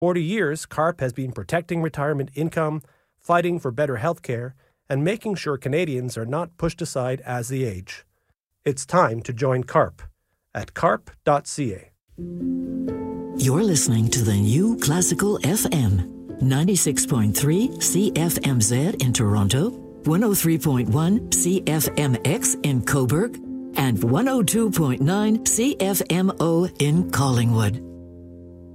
40 years, CARP has been protecting retirement income, fighting for better health care, and making sure Canadians are not pushed aside as they age. It's time to join CARP at carp.ca. You're listening to the new Classical FM, 96.3 CFMZ in Toronto, 103.1 CFMX in Cobourg, and 102.9 CFMO in Collingwood.